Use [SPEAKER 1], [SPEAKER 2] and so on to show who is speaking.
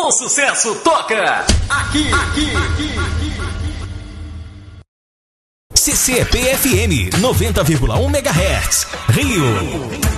[SPEAKER 1] O sucesso toca aqui.
[SPEAKER 2] CCEP FM 90,1 MHz, Rio.